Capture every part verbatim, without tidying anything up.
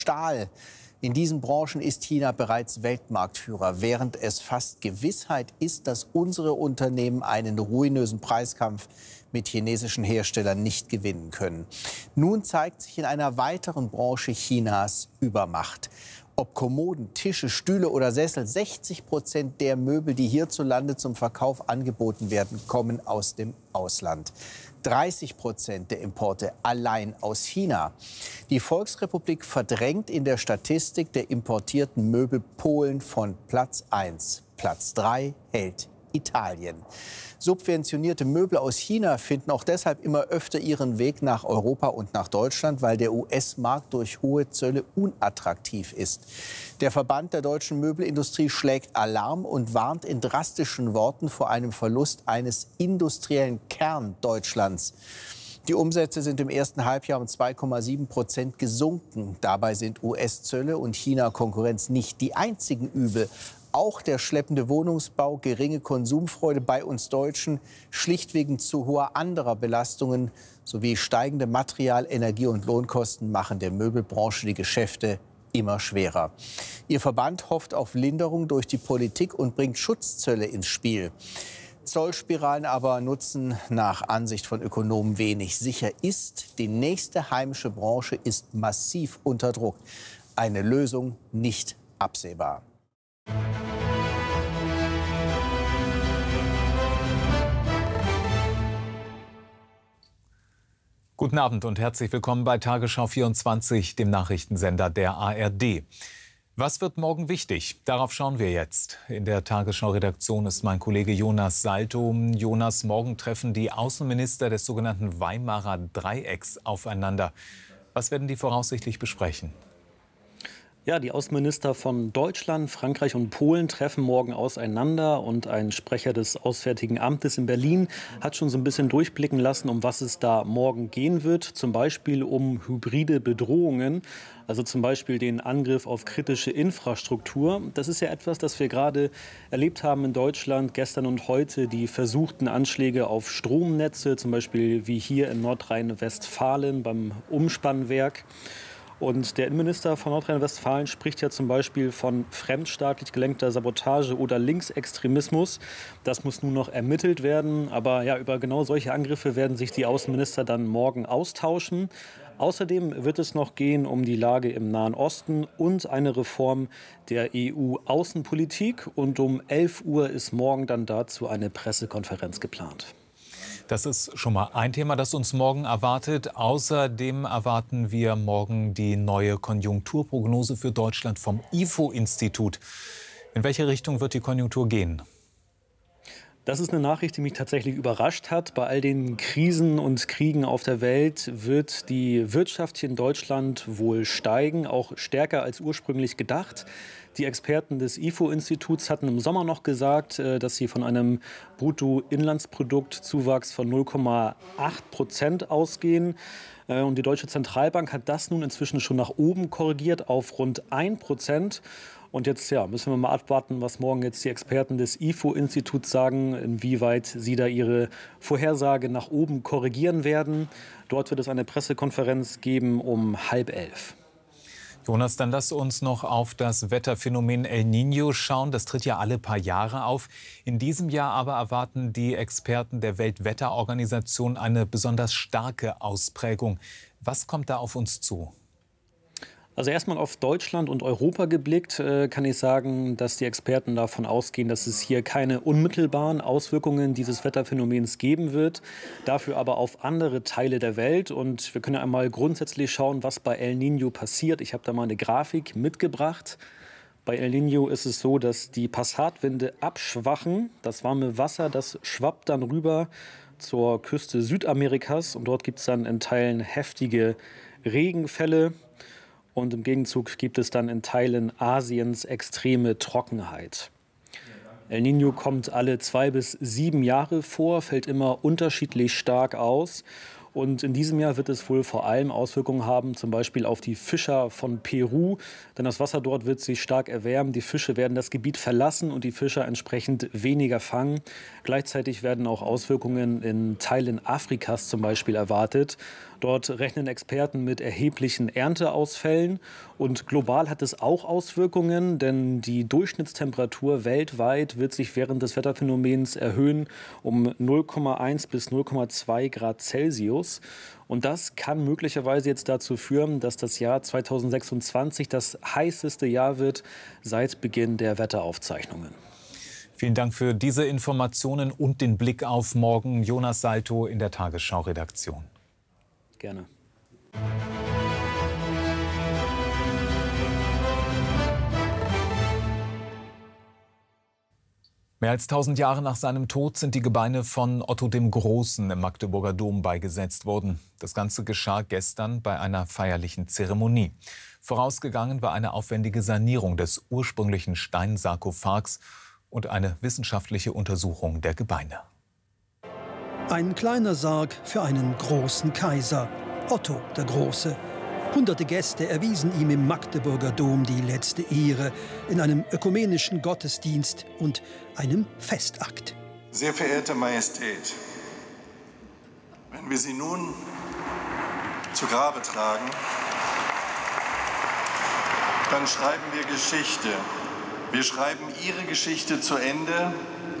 Stahl. In diesen Branchen ist China bereits Weltmarktführer, während es fast Gewissheit ist, dass unsere Unternehmen einen ruinösen Preiskampf mit chinesischen Herstellern nicht gewinnen können. Nun zeigt sich in einer weiteren Branche Chinas Übermacht. Ob Kommoden, Tische, Stühle oder Sessel, sechzig Prozent der Möbel, die hierzulande zum Verkauf angeboten werden, kommen aus dem Ausland. dreißig Prozent der Importe allein aus China. Die Volksrepublik verdrängt in der Statistik der importierten Möbel Polen von Platz eins. Platz drei hält Italien. Subventionierte Möbel aus China finden auch deshalb immer öfter ihren Weg nach Europa und nach Deutschland, weil der U S-Markt durch hohe Zölle unattraktiv ist. Der Verband der deutschen Möbelindustrie schlägt Alarm und warnt in drastischen Worten vor einem Verlust eines industriellen Kern Deutschlands. Die Umsätze sind im ersten Halbjahr um zwei Komma sieben Prozent gesunken. Dabei sind U S-Zölle und China-Konkurrenz nicht die einzigen Übel. Auch der schleppende Wohnungsbau, geringe Konsumfreude bei uns Deutschen, schlicht wegen zu hoher anderer Belastungen sowie steigende Material-, Energie- und Lohnkosten machen der Möbelbranche die Geschäfte immer schwerer. Ihr Verband hofft auf Linderung durch die Politik und bringt Schutzzölle ins Spiel. Zollspiralen aber nutzen nach Ansicht von Ökonomen wenig. Sicher ist, die nächste heimische Branche ist massiv unter Druck. Eine Lösung nicht absehbar. Guten Abend und herzlich willkommen bei Tagesschau vierundzwanzig, dem Nachrichtensender der A R D. Was wird morgen wichtig? Darauf schauen wir jetzt. In der Tagesschau-Redaktion ist mein Kollege Jonas Salto. Jonas, morgen treffen die Außenminister des sogenannten Weimarer Dreiecks aufeinander. Was werden die voraussichtlich besprechen? Ja, die Außenminister von Deutschland, Frankreich und Polen treffen morgen auseinander. Und ein Sprecher des Auswärtigen Amtes in Berlin hat schon so ein bisschen durchblicken lassen, um was es da morgen gehen wird. Zum Beispiel um hybride Bedrohungen, also zum Beispiel den Angriff auf kritische Infrastruktur. Das ist ja etwas, das wir gerade erlebt haben in Deutschland, gestern und heute. Die versuchten Anschläge auf Stromnetze, zum Beispiel wie hier in Nordrhein-Westfalen beim Umspannwerk. Und der Innenminister von Nordrhein-Westfalen spricht ja zum Beispiel von fremdstaatlich gelenkter Sabotage oder Linksextremismus. Das muss nun noch ermittelt werden. Aber ja, über genau solche Angriffe werden sich die Außenminister dann morgen austauschen. Außerdem wird es noch gehen um die Lage im Nahen Osten und eine Reform der E U-Außenpolitik. Und um elf Uhr ist morgen dann dazu eine Pressekonferenz geplant. Das ist schon mal ein Thema, das uns morgen erwartet. Außerdem erwarten wir morgen die neue Konjunkturprognose für Deutschland vom I F O-Institut. In welche Richtung wird die Konjunktur gehen? Das ist eine Nachricht, die mich tatsächlich überrascht hat. Bei all den Krisen und Kriegen auf der Welt wird die Wirtschaft hier in Deutschland wohl steigen, auch stärker als ursprünglich gedacht. Die Experten des I F O-Instituts hatten im Sommer noch gesagt, dass sie von einem Bruttoinlandsproduktzuwachs von null Komma acht Prozent ausgehen. Und die Deutsche Zentralbank hat das nun inzwischen schon nach oben korrigiert auf rund ein Prozent. Und jetzt ja, müssen wir mal abwarten, was morgen jetzt die Experten des I F O-Instituts sagen, inwieweit sie da ihre Vorhersage nach oben korrigieren werden. Dort wird es eine Pressekonferenz geben um halb elf. Jonas, dann lass uns noch auf das Wetterphänomen El Niño schauen. Das tritt ja alle paar Jahre auf. In diesem Jahr aber erwarten die Experten der Weltwetterorganisation eine besonders starke Ausprägung. Was kommt da auf uns zu? Also erstmal auf Deutschland und Europa geblickt, äh, kann ich sagen, dass die Experten davon ausgehen, dass es hier keine unmittelbaren Auswirkungen dieses Wetterphänomens geben wird, dafür aber auf andere Teile der Welt. Und wir können ja einmal grundsätzlich schauen, was bei El Niño passiert. Ich habe da mal eine Grafik mitgebracht. Bei El Niño ist es so, dass die Passatwinde abschwachen. Das warme Wasser, das schwappt dann rüber zur Küste Südamerikas. Und dort gibt es dann in Teilen heftige Regenfälle. Und im Gegenzug gibt es dann in Teilen Asiens extreme Trockenheit. El Niño kommt alle zwei bis sieben Jahre vor, fällt immer unterschiedlich stark aus. Und in diesem Jahr wird es wohl vor allem Auswirkungen haben, zum Beispiel auf die Fischer von Peru. Denn das Wasser dort wird sich stark erwärmen. Die Fische werden das Gebiet verlassen und die Fischer entsprechend weniger fangen. Gleichzeitig werden auch Auswirkungen in Teilen Afrikas zum Beispiel erwartet. Dort rechnen Experten mit erheblichen Ernteausfällen. Und global hat es auch Auswirkungen, denn die Durchschnittstemperatur weltweit wird sich während des Wetterphänomens erhöhen um null Komma eins bis null Komma zwei Grad Celsius. Und das kann möglicherweise jetzt dazu führen, dass das Jahr zweitausendsechsundzwanzig das heißeste Jahr wird seit Beginn der Wetteraufzeichnungen. Vielen Dank für diese Informationen und den Blick auf morgen. Jonas Salto in der Tagesschau-Redaktion. Gerne. Mehr als tausend Jahre nach seinem Tod sind die Gebeine von Otto dem Großen im Magdeburger Dom beigesetzt worden. Das Ganze geschah gestern bei einer feierlichen Zeremonie. Vorausgegangen war eine aufwendige Sanierung des ursprünglichen Steinsarkophags und eine wissenschaftliche Untersuchung der Gebeine. Ein kleiner Sarg für einen großen Kaiser, Otto der Große. Hunderte Gäste erwiesen ihm im Magdeburger Dom die letzte Ehre in einem ökumenischen Gottesdienst und einem Festakt. Sehr verehrte Majestät, wenn wir Sie nun zu Grabe tragen, dann schreiben wir Geschichte. Wir schreiben Ihre Geschichte zu Ende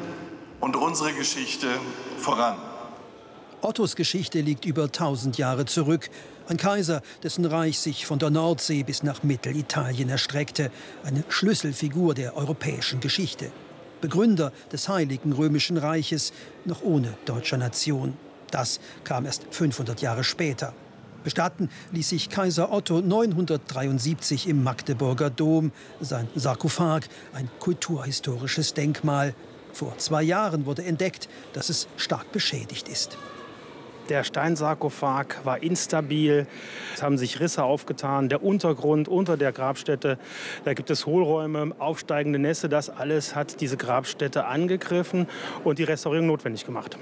und unsere Geschichte voran. Ottos Geschichte liegt über tausend Jahre zurück. Ein Kaiser, dessen Reich sich von der Nordsee bis nach Mittelitalien erstreckte. Eine Schlüsselfigur der europäischen Geschichte. Begründer des Heiligen Römischen Reiches, noch ohne deutscher Nation. Das kam erst fünfhundert Jahre später. Bestatten ließ sich Kaiser Otto neunhundertdreiundsiebzig im Magdeburger Dom. Sein Sarkophag, ein kulturhistorisches Denkmal. Vor zwei Jahren wurde entdeckt, dass es stark beschädigt ist. Der Steinsarkophag war instabil, es haben sich Risse aufgetan, der Untergrund unter der Grabstätte, da gibt es Hohlräume, aufsteigende Nässe, das alles hat diese Grabstätte angegriffen und die Restaurierung notwendig gemacht.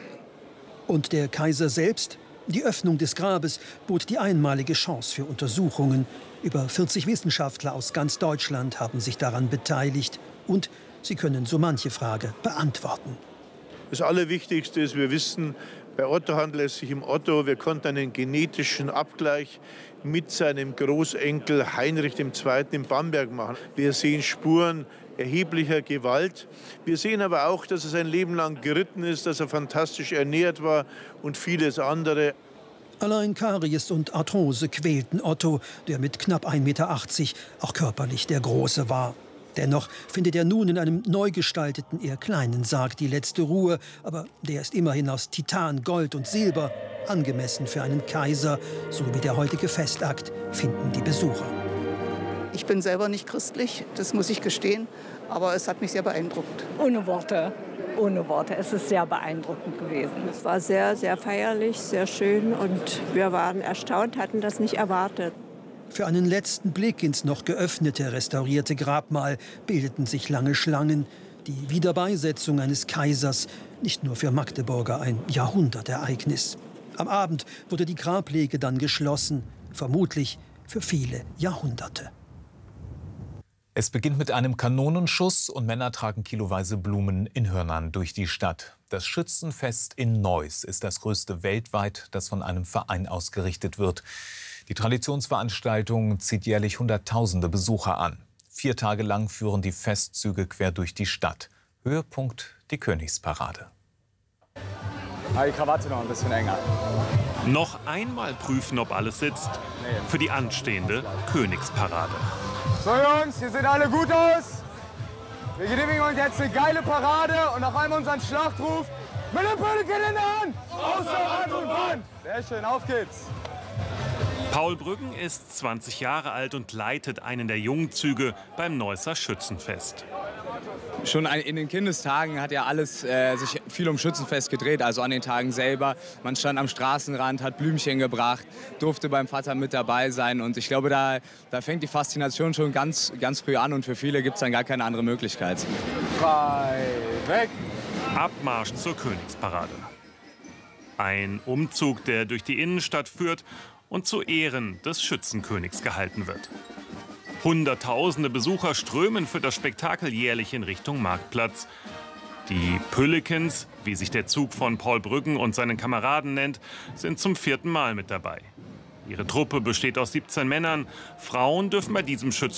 Und der Kaiser selbst? Die Öffnung des Grabes bot die einmalige Chance für Untersuchungen. Über vierzig Wissenschaftler aus ganz Deutschland haben sich daran beteiligt und sie können so manche Frage beantworten. Das Allerwichtigste ist, wir wissen, bei Otto handelt es sich um Otto. Wir konnten einen genetischen Abgleich mit seinem Großenkel Heinrich der Zweite in Bamberg machen. Wir sehen Spuren erheblicher Gewalt. Wir sehen aber auch, dass er sein Leben lang geritten ist, dass er fantastisch ernährt war und vieles andere. Allein Karies und Arthrose quälten Otto, der mit knapp ein Meter achtzig auch körperlich der Große war. Dennoch findet er nun in einem neu gestalteten, eher kleinen Sarg die letzte Ruhe. Aber der ist immerhin aus Titan, Gold und Silber, angemessen für einen Kaiser. So wie der heutige Festakt, finden die Besucher. Ich bin selber nicht christlich, das muss ich gestehen, aber es hat mich sehr beeindruckt. Ohne Worte, ohne Worte. Es ist sehr beeindruckend gewesen. Es war sehr, sehr feierlich, sehr schön und wir waren erstaunt, hatten das nicht erwartet. Für einen letzten Blick ins noch geöffnete, restaurierte Grabmal bildeten sich lange Schlangen. Die Wiederbeisetzung eines Kaisers, nicht nur für Magdeburger ein Jahrhundertereignis. Am Abend wurde die Grablege dann geschlossen, vermutlich für viele Jahrhunderte. Es beginnt mit einem Kanonenschuss und Männer tragen kiloweise Blumen in Hörnern durch die Stadt. Das Schützenfest in Neuss ist das größte weltweit, das von einem Verein ausgerichtet wird. Die Traditionsveranstaltung zieht jährlich Hunderttausende Besucher an. Vier Tage lang führen die Festzüge quer durch die Stadt. Höhepunkt die Königsparade. Die Krawatte noch ein bisschen enger. Noch einmal prüfen, ob alles sitzt für die anstehende Königsparade. So Jungs, hier sehen alle gut aus. Wir genehmigen uns jetzt eine geile Parade und nach einmal unseren Schlachtruf mit dem Pöllchen in der Hand. Außer Rand und Band. Sehr schön, auf geht's. Paul Brüggen ist zwanzig Jahre alt und leitet einen der Jungzüge beim Neusser Schützenfest. Schon in den Kindestagen hat ja alles äh, sich viel um Schützenfest gedreht, also an den Tagen selber. Man stand am Straßenrand, hat Blümchen gebracht, durfte beim Vater mit dabei sein. Und ich glaube, da, da fängt die Faszination schon ganz, ganz früh an und für viele gibt es dann gar keine andere Möglichkeit. Frei weg! Abmarsch zur Königsparade. Ein Umzug, der durch die Innenstadt führt und zu Ehren des Schützenkönigs gehalten wird. Hunderttausende Besucher strömen für das Spektakel jährlich in Richtung Marktplatz. Die Püllekens, wie sich der Zug von Paul Brüggen und seinen Kameraden nennt, sind zum vierten Mal mit dabei. Ihre Truppe besteht aus siebzehn Männern. Frauen dürfen bei diesem Schützen